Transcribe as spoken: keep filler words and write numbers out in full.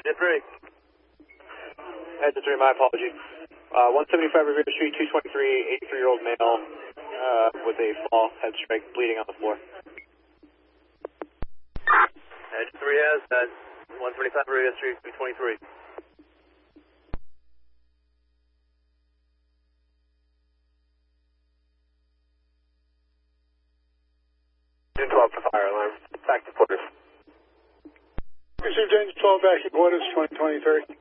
Engine three. Engine three, my apology. Uh, one seventy-five Revere Street, two twenty-three, eighty-three-year-old male uh, with a fall, head strike, bleeding on the floor. Engine three has that. one seventy-five Revere Street, two twenty-three. Engine twelve for fire alarm. Back to quarters. Received Engine twelve back to quarters, twenty twenty-three.